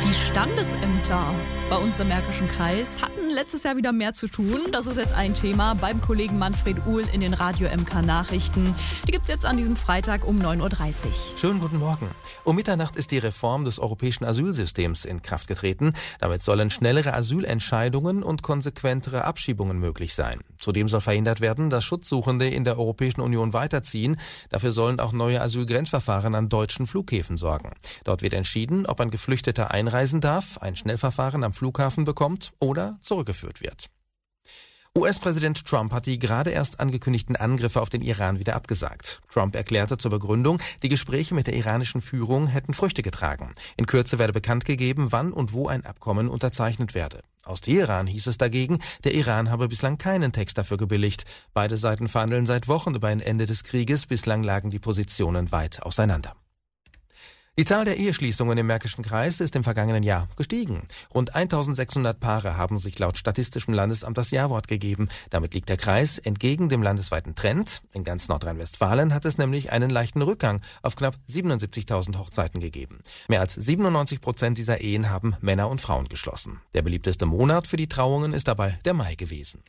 Die Standesämter bei uns im Märkischen Kreis hatten letztes Jahr wieder mehr zu tun. Das ist jetzt ein Thema beim Kollegen Manfred Uhl in den Radio MK Nachrichten. Die gibt's jetzt an diesem Freitag um 9.30 Uhr. Schönen guten Morgen. Um Mitternacht ist die Reform des europäischen Asylsystems in Kraft getreten. Damit sollen schnellere Asylentscheidungen und konsequentere Abschiebungen möglich sein. Zudem soll verhindert werden, dass Schutzsuchende in der Europäischen Union weiterziehen. Dafür sollen auch neue Asylgrenzverfahren an deutschen Flughäfen sorgen. Dort wird entschieden, ob ein Geflüchteter einreisen darf, ein Schnellverfahren am Flughafen bekommt oder zurückgeführt wird. US-Präsident Trump hat die gerade erst angekündigten Angriffe auf den Iran wieder abgesagt. Trump erklärte zur Begründung, die Gespräche mit der iranischen Führung hätten Früchte getragen. In Kürze werde bekannt gegeben, wann und wo ein Abkommen unterzeichnet werde. Aus Teheran hieß es dagegen, der Iran habe bislang keinen Text dafür gebilligt. Beide Seiten verhandeln seit Wochen über ein Ende des Krieges. Bislang lagen die Positionen weit auseinander. Die Zahl der Eheschließungen im Märkischen Kreis ist im vergangenen Jahr gestiegen. Rund 1600 Paare haben sich laut Statistischem Landesamt das Ja-Wort gegeben. Damit liegt der Kreis entgegen dem landesweiten Trend. In ganz Nordrhein-Westfalen hat es nämlich einen leichten Rückgang auf knapp 77.000 Hochzeiten gegeben. Mehr als 97% dieser Ehen haben Männer und Frauen geschlossen. Der beliebteste Monat für die Trauungen ist dabei der Mai gewesen.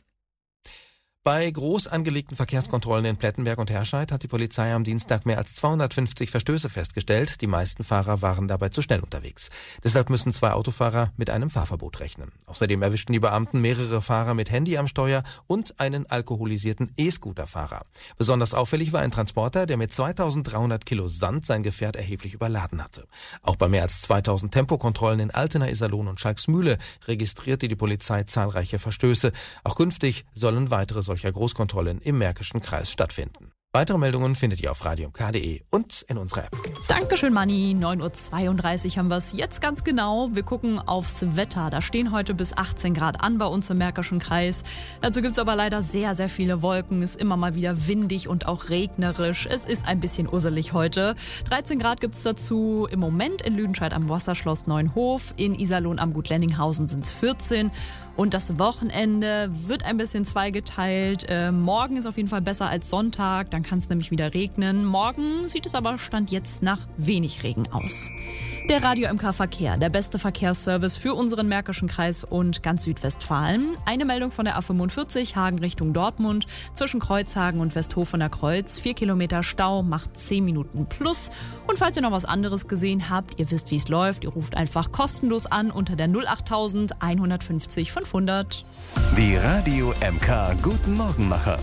Bei groß angelegten Verkehrskontrollen in Plettenberg und Herscheid hat die Polizei am Dienstag mehr als 250 Verstöße festgestellt. Die meisten Fahrer waren dabei zu schnell unterwegs. Deshalb müssen 2 Autofahrer mit einem Fahrverbot rechnen. Außerdem erwischten die Beamten mehrere Fahrer mit Handy am Steuer und einen alkoholisierten E-Scooter-Fahrer. Besonders auffällig war ein Transporter, der mit 2300 Kilo Sand sein Gefährt erheblich überladen hatte. Auch bei mehr als 2000 Tempokontrollen in Altena, Iserlohn und Schalksmühle registrierte die Polizei zahlreiche Verstöße. Auch künftig sollen weitere solcher Großkontrollen im Märkischen Kreis stattfinden. Weitere Meldungen findet ihr auf radiomk.de und in unserer App. Dankeschön, Manni. 9.32 Uhr haben wir es jetzt ganz genau. Wir gucken aufs Wetter. Da stehen heute bis 18 Grad an bei uns im Märkischen Kreis. Dazu gibt es aber leider sehr, sehr viele Wolken. Ist immer mal wieder windig und auch regnerisch. Es ist ein bisschen urselig heute. 13 Grad gibt es dazu im Moment in Lüdenscheid am Wasserschloss Neuenhof. In Iserlohn am Gut Lenninghausen sind es 14. Und das Wochenende wird ein bisschen zweigeteilt. Morgen ist auf jeden Fall besser als Sonntag. Dann kann es nämlich wieder regnen. Morgen sieht es aber Stand jetzt nach wenig Regen aus. Der Radio MK Verkehr, der beste Verkehrsservice für unseren Märkischen Kreis und ganz Südwestfalen. Eine Meldung von der A45 Hagen Richtung Dortmund. Zwischen Kreuzhagen und Westhofener Kreuz. 4 Kilometer Stau, macht 10 Minuten plus. Und falls ihr noch was anderes gesehen habt, ihr wisst, wie es läuft, ihr ruft einfach kostenlos an unter der 08000 150 500. Die Radio MK Guten Morgenmacher.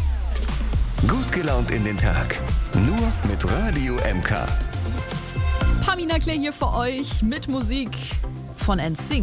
Gut gelaunt in den Tag. Nur mit Radio MK. Pamina Claire hier für euch mit Musik von NSYNC.